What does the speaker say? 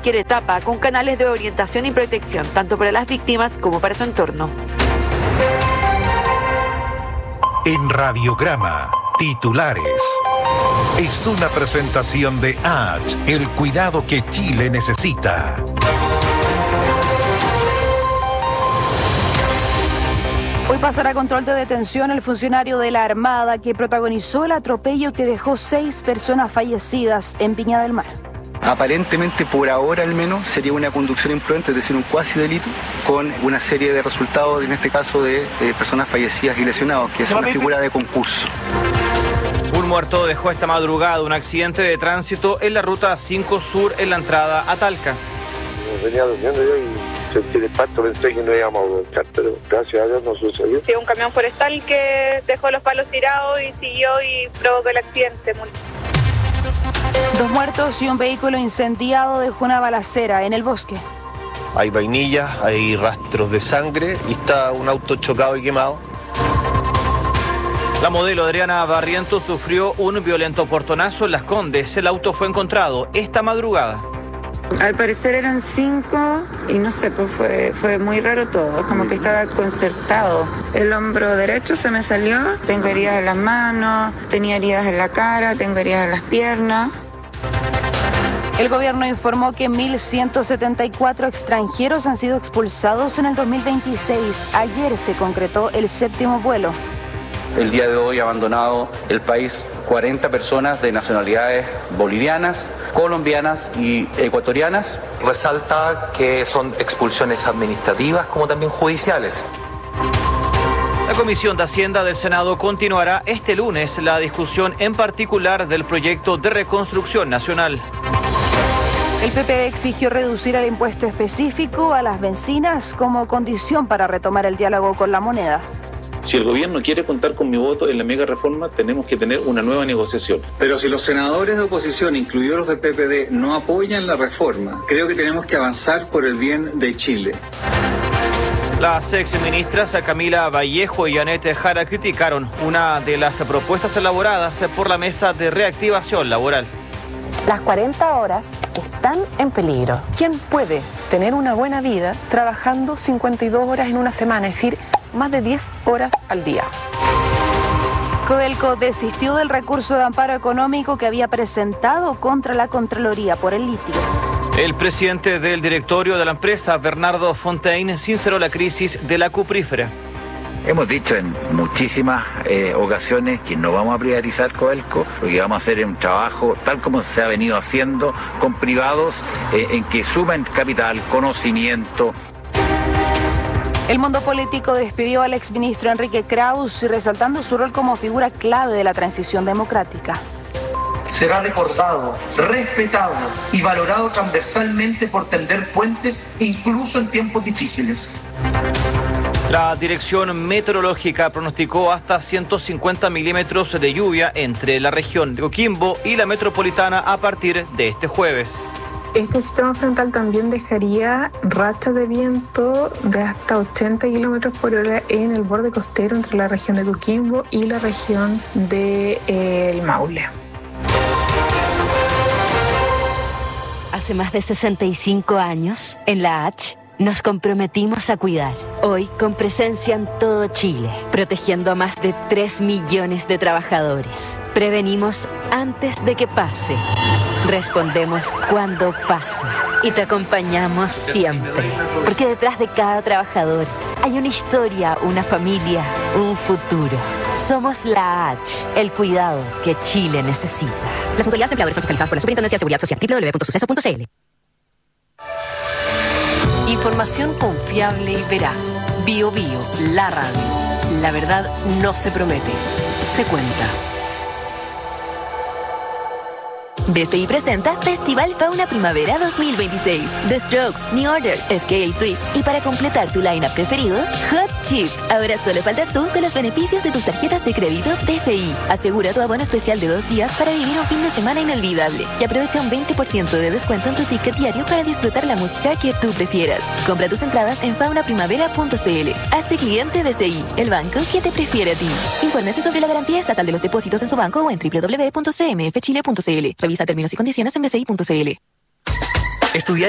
cualquier etapa, con canales de orientación y protección, tanto para las víctimas como para su entorno. En Radiograma, titulares. Es una presentación de H, el cuidado que Chile necesita. Hoy pasará a control de detención el funcionario de la Armada que protagonizó el atropello que dejó 6 personas fallecidas en Viña del Mar. Aparentemente, por ahora al menos, sería una conducción imprudente, es decir, un cuasi delito, con una serie de resultados, en este caso de personas fallecidas y lesionados, que es una figura de concurso. Un muerto dejó esta madrugada un accidente de tránsito en la ruta 5 Sur en la entrada a Talca. Venía durmiendo yo y sentí el impacto, pensé que no íbamos a volcar, pero gracias a Dios no sucedió. Sí, un camión forestal que dejó los palos tirados y siguió y provocó el accidente. 2 muertos y un vehículo incendiado dejó una balacera en el bosque. Hay vainillas, hay rastros de sangre y está un auto chocado y quemado. La modelo Adriana Barrientos sufrió un violento portonazo en Las Condes. El auto fue encontrado esta madrugada. Al parecer eran 5 y no sé, pues fue muy raro todo, como que estaba concertado. El hombro derecho se me salió, tengo heridas en las manos, tenía heridas en la cara, tengo heridas en las piernas. El gobierno informó que 1.174 extranjeros han sido expulsados en el 2026. Ayer se concretó el 7º vuelo. El día de hoy ha abandonado el país 40 personas de nacionalidades bolivianas, colombianas y ecuatorianas. Resalta que son expulsiones administrativas como también judiciales. La Comisión de Hacienda del Senado continuará este lunes la discusión en particular del proyecto de reconstrucción nacional. El PP exigió reducir el impuesto específico a las bencinas como condición para retomar el diálogo con la moneda. Si el gobierno quiere contar con mi voto en la mega reforma, tenemos que tener una nueva negociación. Pero si los senadores de oposición, incluidos los del PPD, no apoyan la reforma, creo que tenemos que avanzar por el bien de Chile. Las exministras Camila Vallejo y Annette Jara criticaron una de las propuestas elaboradas por la Mesa de Reactivación Laboral. Las 40 horas están en peligro. ¿Quién puede tener una buena vida trabajando 52 horas en una semana? Es decir, más de 10 horas al día. Codelco desistió del recurso de amparo económico que había presentado contra la Contraloría por el litio. El presidente del directorio de la empresa, Bernardo Fontaine, sinceró la crisis de la cuprífera. Hemos dicho en muchísimas ocasiones que no vamos a privatizar Codelco, lo que vamos a hacer es un trabajo tal como se ha venido haciendo con privados en que sumen capital, conocimiento. El mundo político despidió al exministro Enrique Kraus, resaltando su rol como figura clave de la transición democrática. Será recordado, respetado y valorado transversalmente por tender puentes, incluso en tiempos difíciles. La Dirección Meteorológica pronosticó hasta 150 milímetros de lluvia entre la región de Coquimbo y la metropolitana a partir de este jueves. Este sistema frontal también dejaría rachas de viento de hasta 80 kilómetros por hora en el borde costero entre la región de Coquimbo y la región del Maule. Hace más de 65 años, en la H, nos comprometimos a cuidar. Hoy, con presencia en todo Chile, protegiendo a más de 3 millones de trabajadores. Prevenimos antes de que pase. Respondemos cuando pase. Y te acompañamos siempre. Porque detrás de cada trabajador hay una historia, una familia, un futuro. Somos la H, el cuidado que Chile necesita. Las autoridades empleadoras son fiscalizadas por la Superintendencia de Seguridad Social. www.suceso.cl. Información confiable y veraz. Bio Bio, la radio. La verdad no se promete, se cuenta. BCI presenta Festival Fauna Primavera 2026. The Strokes, New Order, FKA Twigs y para completar tu lineup preferido, Hot Chip. Ahora solo faltas tú con los beneficios de tus tarjetas de crédito BCI. Asegura tu abono especial de 2 días para vivir un fin de semana inolvidable y aprovecha un 20% de descuento en tu ticket diario para disfrutar la música que tú prefieras. Compra tus entradas en faunaprimavera.cl. Hazte cliente BCI, el banco que te prefiere a ti. Infórmese sobre la garantía estatal de los depósitos en su banco o en www.cmfchile.cl. Revisa términos y condiciones en bci.cl. Estudiar